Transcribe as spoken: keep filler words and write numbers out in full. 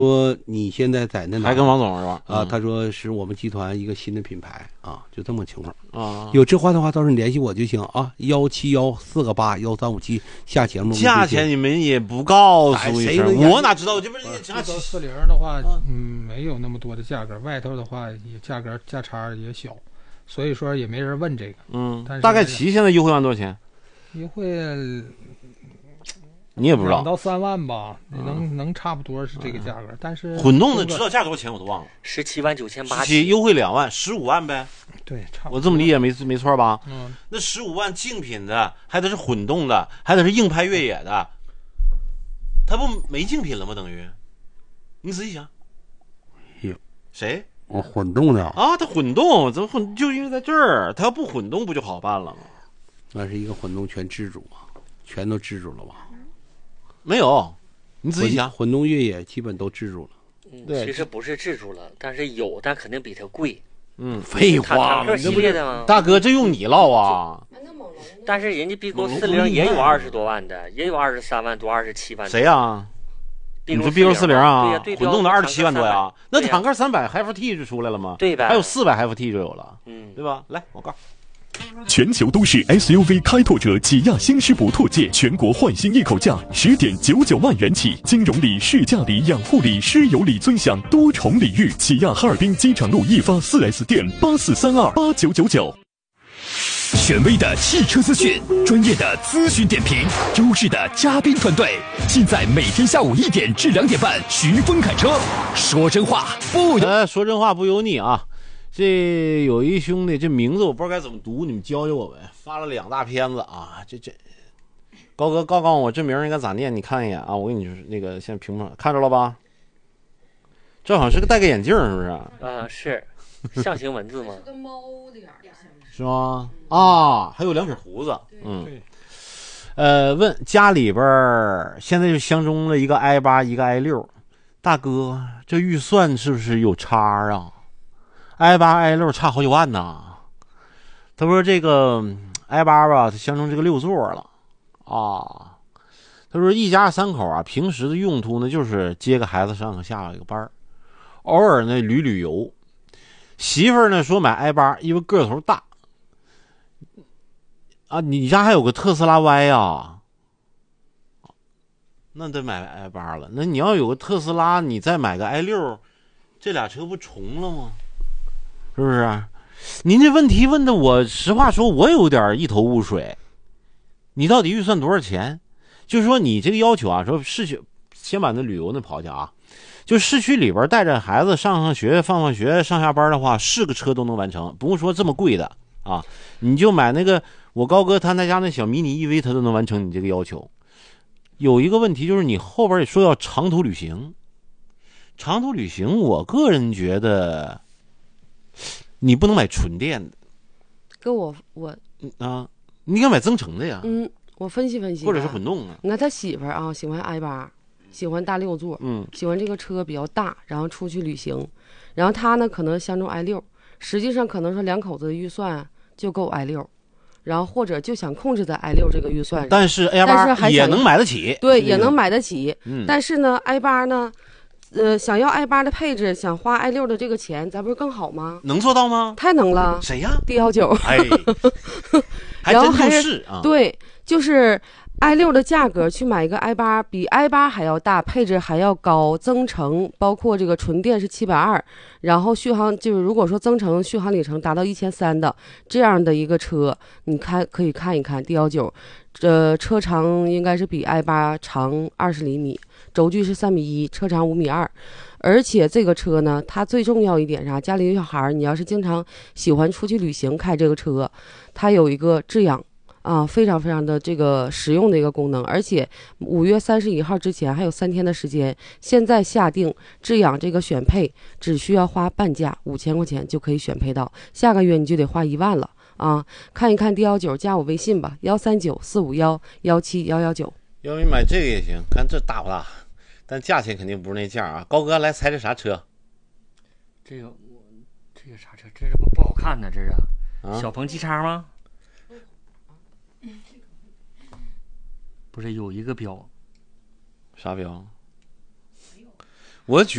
说你现在在那哪还跟王总是吧？ 啊， 嗯、 他说是我们集团一个新的品牌啊，就这么情况啊。 有这话的话，到时候联系我就行啊，幺七幺四个八幺三五七下节目。 价钱你们也不告诉一声，我哪知道？这不是这个四零的话，嗯，没有那么多的价格，外头的话也价格价差也小，所以说也没人问这个。 嗯， 但是大概齐现在优惠完多少钱？ 优惠。 你也不知道， 两到三万吧，嗯、能能差不多是这个价格，嗯、但是混动的知道价多少钱我都忘了， 十七万九千八， 七优惠两万，十五万呗。 对，差不多。 我这么理解没没错吧？ 嗯， 那十五万竞品的，还得是混动的，还得是硬派越野的，他不没竞品了吗？等于，你仔细想， 哟， 谁？ 哦，混动的啊，他混动怎么混？就因为在这儿，他要不混动不就好办了吗？ 那是一个混动全自主啊，全都自主了吧？ 没有，你仔细想， 混动越野基本都自主了。 嗯，对，其实不是自主了，但是有，但肯定比它贵。 嗯， 废话， 坦克系列的吗？ 大哥，这用你唠啊！ 但是人家 B 勾四零也有二十多万的，也有二十三万多、二十七万多。 谁呀、啊？你说 B 勾四零啊？ 对呀， 混动的二十七万多呀？那呀坦克三百 F T 就出来了吗？ 对吧？ 还有四百 F T 就有了， 嗯， 对吧？来，我告。 全球都市 S U V 开拓者起亚新师傅拓界，全国换新一口价十点九九万元起，金融礼、试驾礼、养护礼、师友礼尊享多重礼遇。起亚哈尔滨机场路易发 四 S 店八四三二八九九九。权威的汽车资讯，专业的咨询点评，优质的嘉宾团队，尽在每天下午一点至两点半。徐峰侃车，说真话不油。 呃，说真话不油腻啊。这有一兄弟，这名字我不知道该怎么读，你们教教我呗。发了两大片子啊，这这，高哥告告诉我这名应该咋念？你看一眼啊，我给你说那个现在屏幕上看着了吧？这好像是个戴个眼镜，是不是？ 啊，是象形文字吗？ 是个猫脸， 是吗？啊，还有两撇胡子，嗯，呃，问家里边现在就相中了一个 i 八，一个 i 六，大哥，这预算是不是有差啊？i 八 i 六差好几万呢。他说这个 i 八吧，他相中这个六座了啊。他说一家三口啊，平时的用途呢就是接个孩子上个下个班，偶尔呢旅旅游。媳妇儿呢说买 i 八，因为个头大啊。你家还有个特斯拉 Y 啊？那得买 i 八了。那你要有个特斯拉，你再买个 i 六，这俩车不重了吗？是不是？您这问题问的我实话说我有点一头雾水。你到底预算多少钱？就是说你这个要求啊，说市区先把那旅游那跑去啊，就市区里边带着孩子上上学放放学上下班的话，是个车都能完成，不用说这么贵的啊。你就买那个我高哥他那家那小迷你 E V， 他都能完成你这个要求。有一个问题就是你后边也说要长途旅行，长途旅行我个人觉得你不能买纯电的， 跟我我啊，你应该买增程的呀。 嗯，我分析分析， 或者是混动的。 你看他媳妇儿啊，喜欢 i 八，喜欢大六座， 嗯， 喜欢这个车比较大，然后出去旅行。然后他呢，可能相中 i 六，实际上可能说两口子的预算就够 i 六，然后或者就想控制在 i 六这个预算上。 但是 i 八也能买得起， 对，也能买得起。 嗯， 但是呢 i 八呢？呃，想要 i 八的配置，想花 i 六的这个钱，咱不是更好吗？ 能做到吗？ 太能了。 谁呀 ？D 幺九。 哎，还真就是啊。 对，就是 i 六的价格去买一个 i 八，比 i 八还要大，配置还要高，增程包括这个纯电是七百二，然后续航就是如果说增程续航里程达到一千三的这样的一个车，你看可以看一看 D 幺九，呃，车长应该是比 i 八长二十厘米。轴距是三米一，车长五米二，而且这个车呢，它最重要一点啥？家里有小孩，你要是经常喜欢出去旅行开这个车，它有一个制氧啊，非常非常的这个实用的一个功能。而且五月三十一号之前还有三天的时间，现在下定制氧这个选配，只需要花半价五千块钱就可以选配到，下个月你就得花一万了啊！看一看 D 幺九，加我微信吧，幺三九四五幺幺七幺幺九。 要不你买这个也行，看这大不大？但价钱肯定不是那价啊！高哥来猜这啥车？ 这个我这个啥车？这是不不好看呢？这是、 啊、 小鹏 G 叉吗？不是有一个标？ 啥标？ 我举